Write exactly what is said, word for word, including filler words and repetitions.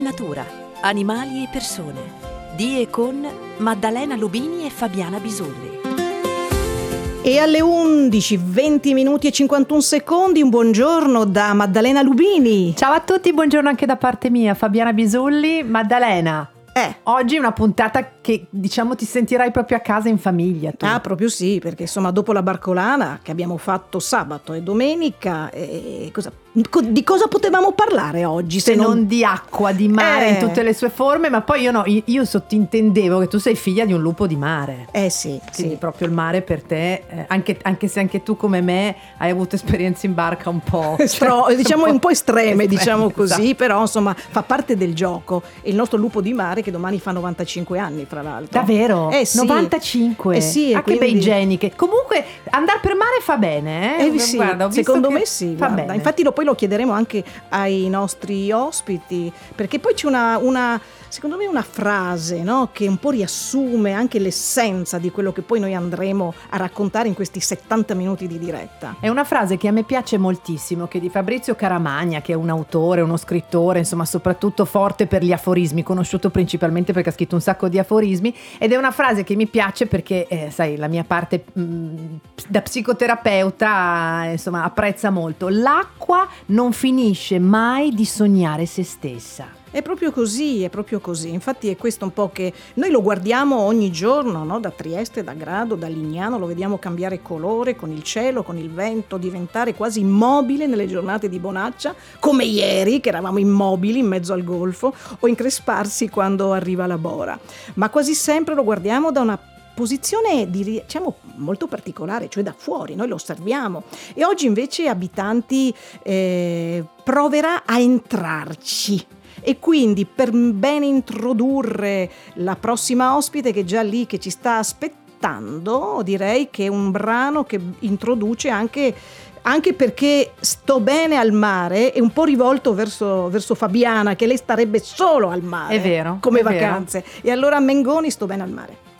Natura, animali e persone. Di e con Maddalena Lubini e Fabiana Bisulli. E alle undici, venti minuti e cinquantuno secondi, un buongiorno da Maddalena Lubini. Ciao a tutti, buongiorno anche da parte mia, Fabiana Bisulli. Maddalena, Eh. oggi è una puntata che diciamo ti sentirai proprio a casa in famiglia tu. Ah, proprio sì, perché insomma dopo la barcolana che abbiamo fatto sabato e domenica, eh, cosa, di cosa potevamo parlare oggi? Se non, non di acqua, di mare eh. in tutte le sue forme, ma poi io no, io, io sottintendevo che tu sei figlia di un lupo di mare. Eh sì, Quindi sì. proprio il mare per te, eh, anche, anche se anche tu come me hai avuto esperienze in barca un po', Estro, cioè, diciamo un po' estreme, estreme, diciamo così, esatto. però insomma fa parte del gioco. E il nostro lupo di mare che domani fa novantacinque anni, fra l'altro. Davvero? Eh sì. novantacinque? Eh sì, e ah, quindi... che bei geni. Che... Comunque andare per mare fa bene, eh? Eh sì, Guarda, ho visto secondo che me sì, fa guarda. bene. Infatti lo, poi lo chiederemo anche ai nostri ospiti, perché poi c'è una, una secondo me una frase, no? Che un po' riassume anche l'essenza di quello che poi noi andremo a raccontare in questi settanta minuti di diretta. È una frase che a me piace moltissimo, che è di Fabrizio Caramagna, che è un autore, uno scrittore, insomma soprattutto forte per gli aforismi, conosciuto principalmente perché ha scritto un sacco di aforismi, ed è una frase che mi piace perché, eh, sai, la mia parte mh, da psicoterapeuta, insomma, apprezza molto. L'acqua non finisce mai di sognare se stessa. È proprio così, è proprio così. Infatti è questo un po' che noi lo guardiamo ogni giorno, no? Da Trieste, da Grado, da Lignano, lo vediamo cambiare colore con il cielo, con il vento, diventare quasi immobile nelle giornate di bonaccia, come ieri che eravamo immobili in mezzo al golfo, o incresparsi quando arriva la bora. Ma quasi sempre lo guardiamo da una posizione diciamo molto particolare, cioè da fuori, noi lo osserviamo, e oggi invece Abitanti eh, proverà a entrarci. E quindi per bene introdurre la prossima ospite che è già lì che ci sta aspettando, direi che è un brano che introduce anche anche perché Sto bene al mare è un po' rivolto verso, verso Fabiana, che lei starebbe solo al mare, è vero, come è vacanze vero. E allora Mengoni, Sto bene al mare.